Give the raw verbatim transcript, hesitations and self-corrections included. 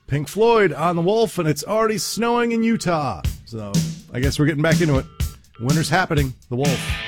Pink Floyd on The Wolf, and it's already snowing in Utah. So I guess we're getting back into it. Winter's happening. The Wolf.